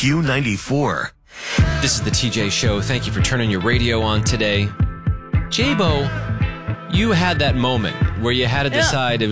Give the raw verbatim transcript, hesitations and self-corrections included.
Q ninety-four. This is the T J Show. Thank you for turning your radio on today. J-Bo, you had that moment where you had to decide.